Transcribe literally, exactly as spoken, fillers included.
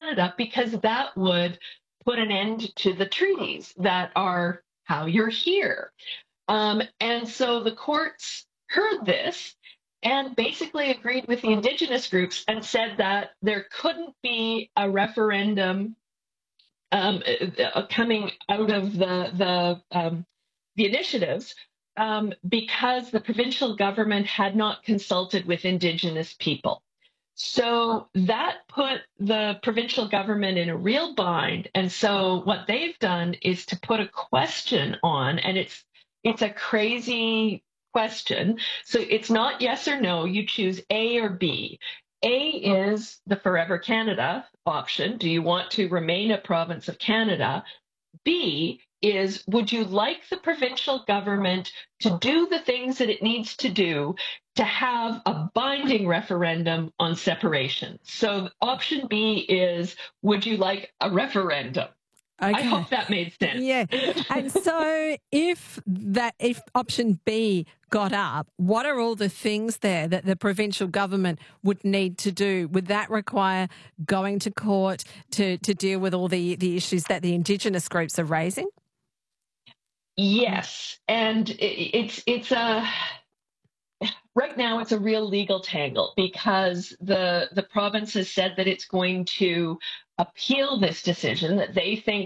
Canada, because that would put an end to the treaties that are how you're here. Um, and so the courts heard this and basically agreed with the Indigenous groups and said that there couldn't be a referendum um, uh, coming out of the the um, the initiatives um, because the provincial government had not consulted with Indigenous people. So that put the provincial government in a real bind. And so what they've done is to put a question on, and it's it's a crazy question. So it's not yes or no. You choose A or B. A is the Forever Canada option. Do you want to remain a province of Canada? B is, would you like the provincial government to do the things that it needs to do to have a binding referendum on separation? So option B is, would you like a referendum? Okay. I hope that made sense. Yeah. And so if that if option B got up, what are all the things there that the provincial government would need to do? Would that require going to court to, to deal with all the, the issues that the Indigenous groups are raising? Yes. And it's it's a right now it's a real legal tangle because the the province has said that it's going to appeal this decision, that they think